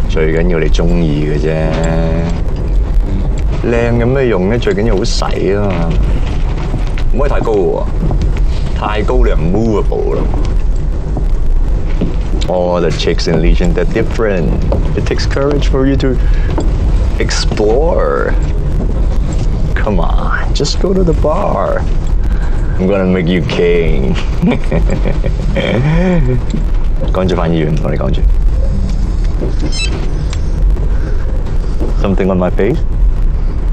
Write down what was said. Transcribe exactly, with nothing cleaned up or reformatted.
最緊要你中意嘅啫。靚有咩用咧？最緊要好洗啊嘛，唔可以太高喎，太高你就 movable 啦。Oh, the chicks in Legion, they're different. It takes courage for you to explore. Come on, just go to the bar. I'm gonna make you king. 趕住返醫院，同你講住。Something on my face?